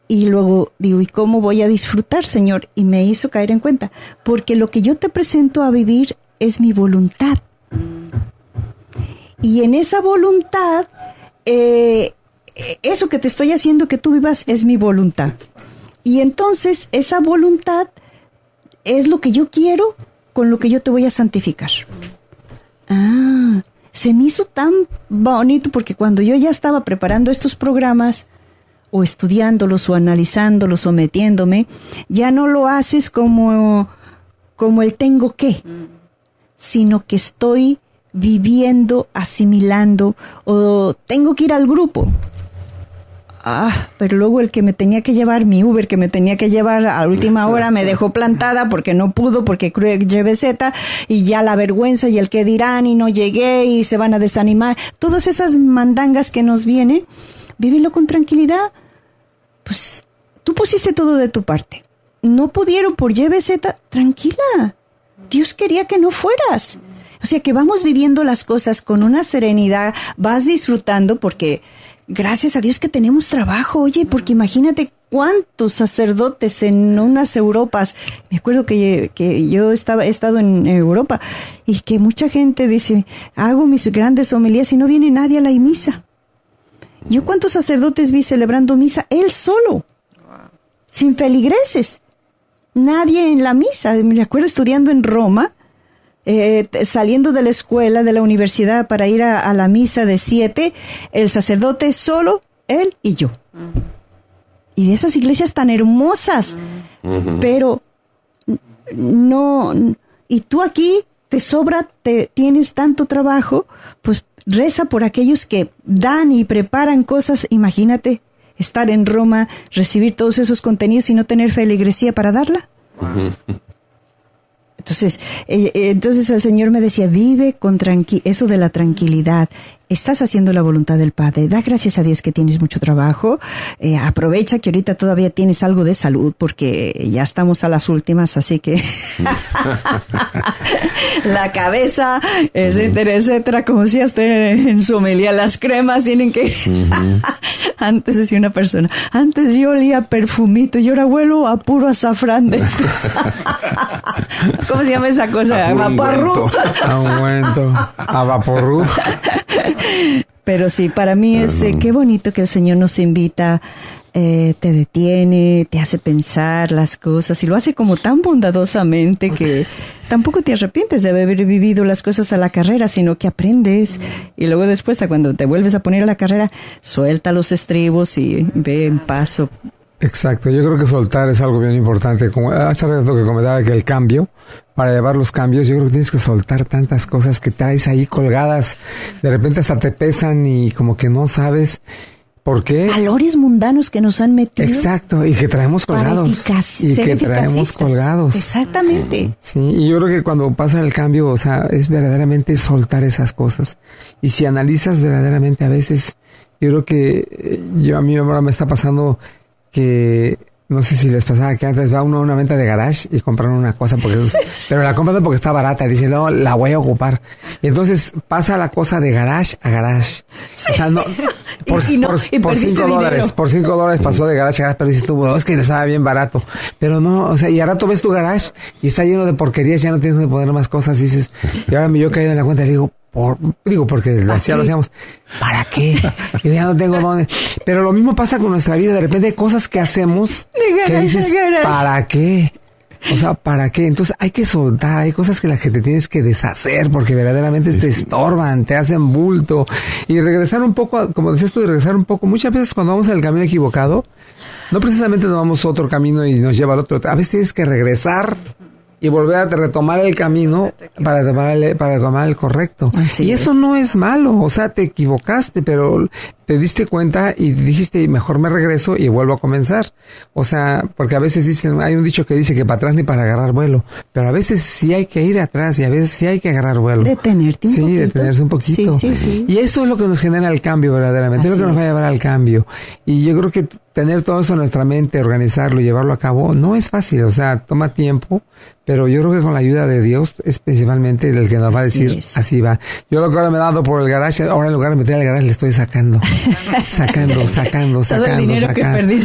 Y luego digo, ¿y cómo voy a disfrutar, Señor? Y me hizo caer en cuenta, porque lo que yo te presento a vivir es mi voluntad. Y en esa voluntad, eso que te estoy haciendo que tú vivas es mi voluntad. Y entonces esa voluntad es lo que yo quiero, con lo que yo te voy a santificar. Se me hizo tan bonito, porque cuando yo ya estaba preparando estos programas, o estudiándolos, o analizándolos, o metiéndome, ya no lo haces como el tengo que, sino que estoy viviendo, asimilando, o tengo que ir al grupo. Pero luego el que me tenía que llevar, mi Uber, que me tenía que llevar a última hora, me dejó plantada porque no pudo, porque llevé Z, y ya la vergüenza, y el que dirán, y no llegué, y se van a desanimar. Todas esas mandangas que nos vienen, vívelo con tranquilidad. Pues tú pusiste todo de tu parte. No pudieron por YBZ, tranquila. Dios quería que no fueras. O sea que vamos viviendo las cosas con una serenidad, vas disfrutando, porque gracias a Dios que tenemos trabajo, oye, porque imagínate cuántos sacerdotes en unas Europas. Me acuerdo que yo he estado en Europa, y que mucha gente dice, hago mis grandes homilías y no viene nadie a la misa. Yo cuántos sacerdotes vi celebrando misa, él solo, sin feligreses, nadie en la misa. Me acuerdo estudiando en Roma, saliendo de la escuela, de la universidad, para ir a la misa de 7, el sacerdote solo, él y yo. Y de esas iglesias tan hermosas, pero no, y tú aquí te sobra, tienes tanto trabajo, pues reza por aquellos que dan y preparan cosas. Imagínate estar en Roma, recibir todos esos contenidos y no tener feligresía para darla. Entonces el Señor me decía, vive con eso de la tranquilidad. Estás haciendo la voluntad del Padre. Da gracias a Dios que tienes mucho trabajo. Aprovecha que ahorita todavía tienes algo de salud, porque ya estamos a las últimas, así que la cabeza, etcétera, etcétera, como decía usted en su homilía, las cremas tienen que... Antes decía una persona, antes yo olía perfumito y ahora huelo a puro azafrán de estos. ¿Cómo se llama esa cosa? Vaporru. Ungüento. A vaporru. Pero sí, para mí es qué bonito que el Señor nos invita, te detiene, te hace pensar las cosas, y lo hace como tan bondadosamente que tampoco te arrepientes de haber vivido las cosas a la carrera, sino que aprendes, y luego después, cuando te vuelves a poner a la carrera, suelta los estribos y ve en paso. Exacto, yo creo que soltar es algo bien importante. Como hace rato que comentaba que el cambio, para llevar los cambios, yo creo que tienes que soltar tantas cosas que traes ahí colgadas, de repente hasta te pesan y como que no sabes por qué. Valores mundanos que nos han metido. Exacto, y que traemos colgados. Traemos colgados. Exactamente. Sí, y yo creo que cuando pasa el cambio, o sea, es verdaderamente soltar esas cosas. Y si analizas verdaderamente a veces, yo creo que a mí ahora me está pasando que no sé si les pasaba que antes va uno a una venta de garage y compran una cosa pero la compran porque está barata y dicen, no, la voy a ocupar. Y entonces pasa la cosa de garage a garage. Sí. O sea, no, por $5, por $5 pasó de garage a garage, pero dices tú, es que estaba bien barato. Pero no, o sea, y ahora tú ves tu garage y está lleno de porquerías, ya no tienes que poner más cosas, y dices, y ahora yo he caído en la cuenta y digo, porque lo hacíamos, ¿para qué? Yo ya no tengo dónde. Pero lo mismo pasa con nuestra vida. De repente hay cosas que hacemos que dices, ¿para qué? O sea, ¿para qué? Entonces hay que soltar. Hay cosas que la gente tienes que deshacer porque verdaderamente te estorban, te hacen bulto. Y regresar un poco, como decías tú, regresar un poco. Muchas veces cuando vamos en el camino equivocado, no precisamente nos vamos a otro camino y nos lleva al otro. A veces tienes que regresar y volver a retomar el camino para tomar el correcto. Y eso no es malo, o sea, te equivocaste, pero te diste cuenta y dijiste, mejor me regreso y vuelvo a comenzar. O sea, porque a veces dicen, hay un dicho que dice que para atrás ni para agarrar vuelo, pero a veces sí hay que ir atrás y a veces sí hay que agarrar vuelo. Detenerte un poquito. Sí, detenerse un poquito. Sí. Y eso es lo que nos genera el cambio verdaderamente, es lo que nos va a llevar al cambio. Y yo creo que tener todo eso en nuestra mente, organizarlo y llevarlo a cabo, no es fácil, o sea, toma tiempo, pero yo creo que con la ayuda de Dios es principalmente el que nos va a decir, así va. Yo lo que ahora me he dado por el garage, ahora en lugar de meter al garage le estoy sacando. Todo el dinero que perdiste.